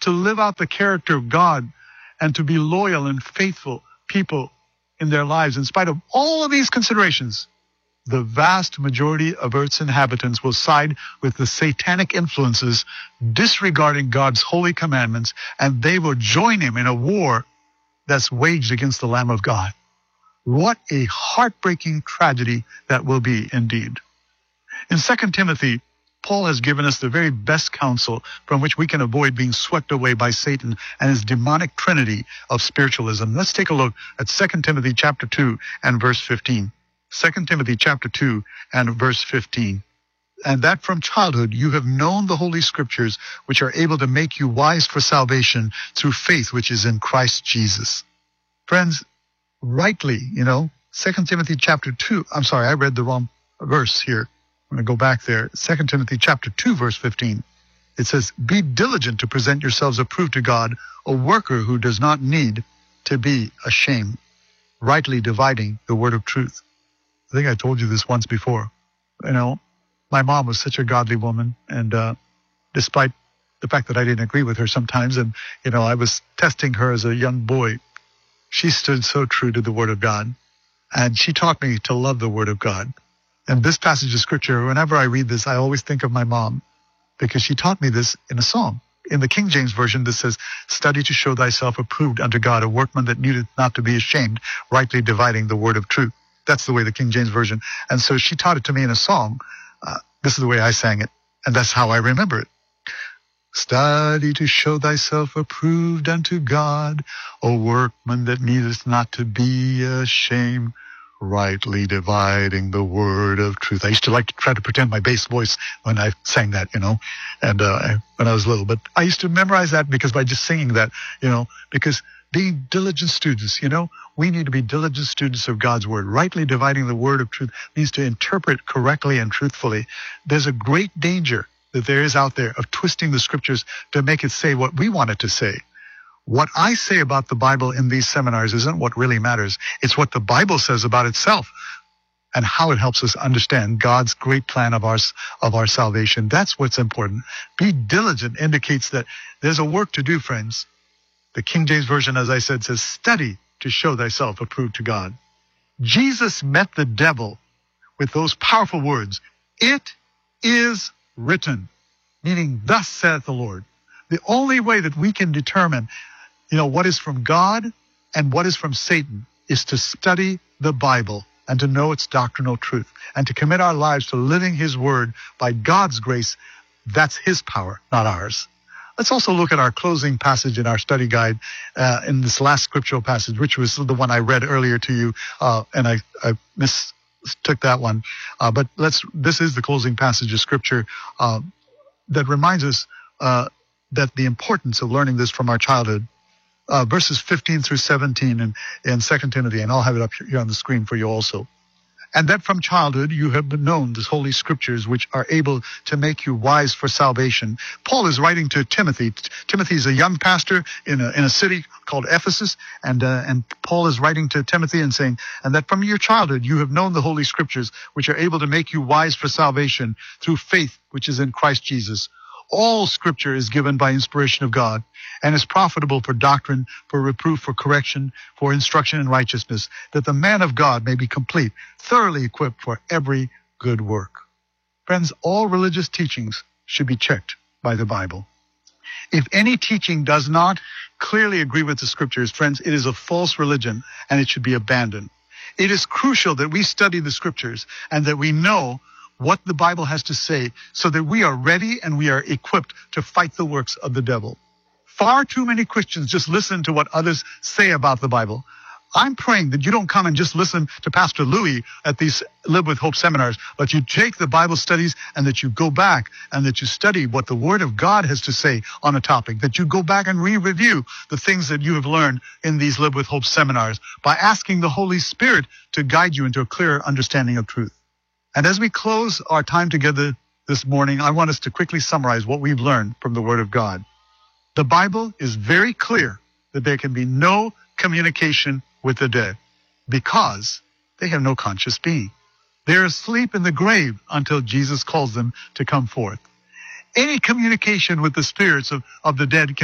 to live out the character of God and to be loyal and faithful people in their lives, in spite of all of these considerations, the vast majority of Earth's inhabitants will side with the satanic influences, disregarding God's holy commandments, and they will join him in a war that's waged against the Lamb of God. What a heartbreaking tragedy that will be indeed. In 2 Timothy, Paul has given us the very best counsel from which we can avoid being swept away by Satan and his demonic trinity of spiritualism. Let's take a look at 2 Timothy chapter 2 and verse 15. 2 Timothy chapter 2 and verse 15. And that from childhood you have known the Holy Scriptures, which are able to make you wise for salvation through faith which is in Christ Jesus. Friends, rightly, 2 Timothy chapter 2, I'm sorry, I read the wrong verse here. I'm going to go back there. 2 Timothy chapter 2, verse 15. It says, be diligent to present yourselves approved to God, a worker who does not need to be ashamed, rightly dividing the word of truth. I think I told you this once before. My mom was such a godly woman, and despite the fact that I didn't agree with her sometimes, and, I was testing her as a young boy, she stood so true to the word of God, and she taught me to love the word of God. And this passage of scripture, whenever I read this, I always think of my mom, because she taught me this in a song. In the King James Version, this says, study to show thyself approved unto God, a workman that needeth not to be ashamed, rightly dividing the word of truth. That's the way the King James Version. And so she taught it to me in a song. This is the way I sang it, and that's how I remember it. Study to show thyself approved unto God, a workman that needeth not to be ashamed, rightly dividing the word of truth. I used to like to try to pretend my bass voice when I sang that, and when I was little. But I used to memorize that because by just singing that, because being diligent students, we need to be diligent students of God's word. Rightly dividing the word of truth means to interpret correctly and truthfully. There's a great danger that there is out there of twisting the scriptures to make it say what we want it to say. What I say about the Bible in these seminars isn't what really matters. It's what the Bible says about itself and how it helps us understand God's great plan of our salvation. That's what's important. Be diligent indicates that there's a work to do, friends. The King James Version, as I said, says, study to show thyself approved to God. Jesus met the devil with those powerful words, it is written, meaning thus saith the Lord. The only way that we can determine what is from God and what is from Satan is to study the Bible and to know its doctrinal truth and to commit our lives to living his word by God's grace. That's his power, not ours. Let's also look at our closing passage in our study guide in this last scriptural passage, which was the one I read earlier to you, and I mistook that one. But this is the closing passage of scripture that reminds us that the importance of learning this from our childhood. Verses 15 through 17 in 2 Timothy, and I'll have it up here on the screen for you also. And that from childhood you have known the holy scriptures, which are able to make you wise for salvation. Paul is writing to Timothy. Timothy is a young pastor in a city called Ephesus, and Paul is writing to Timothy and saying, and that from your childhood you have known the holy scriptures, which are able to make you wise for salvation through faith, which is in Christ Jesus. All scripture is given by inspiration of God and is profitable for doctrine, for reproof, for correction, for instruction in righteousness, that the man of God may be complete, thoroughly equipped for every good work. Friends, all religious teachings should be checked by the Bible. If any teaching does not clearly agree with the scriptures, friends, it is a false religion and it should be abandoned. It is crucial that we study the scriptures and that we know what the Bible has to say so that we are ready and we are equipped to fight the works of the devil. Far too many Christians just listen to what others say about the Bible. I'm praying that you don't come and just listen to Pastor Louis at these Live with Hope seminars, but you take the Bible studies and that you go back and that you study what the Word of God has to say on a topic, that you go back and re-review the things that you have learned in these Live with Hope seminars by asking the Holy Spirit to guide you into a clearer understanding of truth. And as we close our time together this morning, I want us to quickly summarize what we've learned from the Word of God. The Bible is very clear that there can be no communication with the dead because they have no conscious being. They're asleep in the grave until Jesus calls them to come forth. Any communication with the spirits of the dead can